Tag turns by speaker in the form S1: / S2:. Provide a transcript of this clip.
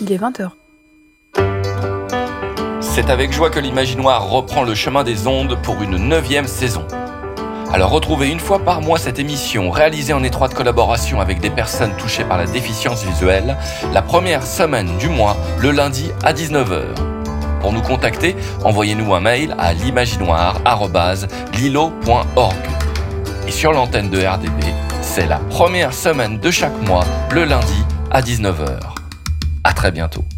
S1: Il est 20h.
S2: C'est avec joie que l'Imaginoire reprend le chemin des ondes pour une 9e saison. Alors retrouvez une fois par mois cette émission réalisée en étroite collaboration avec des personnes touchées par la déficience visuelle, la première semaine du mois, le lundi à 19h. Pour nous contacter, envoyez-nous un mail à l'imaginoire@lilo.org. Et sur l'antenne de RDB, c'est la première semaine de chaque mois, le lundi à 19h. À très bientôt.